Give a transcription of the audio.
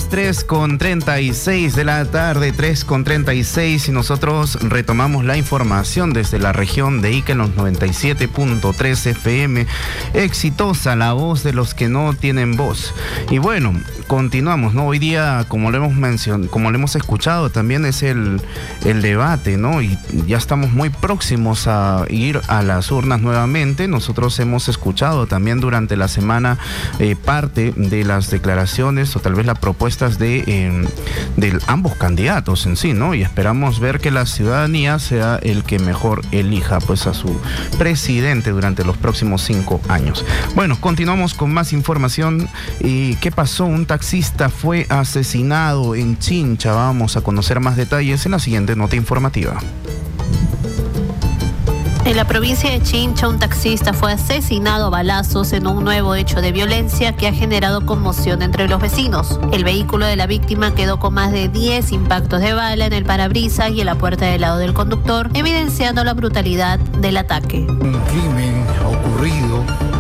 las 3:36 de la tarde, 3:36, y nosotros retomamos la información desde la región de Ica en los 97.3 FM. Exitosa, la voz de los que no tienen voz. Y bueno, continuamos, ¿no? Hoy día, como lo hemos mencionado, como lo hemos escuchado, también es el debate, ¿no? Y ya estamos muy próximos a ir a las urnas nuevamente. Nosotros hemos escuchado también durante la semana parte de las declaraciones o tal vez las propuestas de ambos candidatos en sí, ¿no? Y esperamos ver que la ciudadanía sea el que mejor elija pues a su presidente durante los próximos 5 años. Bueno, continuamos con más información. ¿Qué pasó? Un taxista fue asesinado en Chincha. Vamos a conocer más detalles en la siguiente nota informativa. En la provincia de Chincha, un taxista fue asesinado a balazos en un nuevo hecho de violencia que ha generado conmoción entre los vecinos. El vehículo de la víctima quedó con más de 10 impactos de bala en el parabrisas y en la puerta del lado del conductor, evidenciando la brutalidad del ataque. Un crimen ocurrido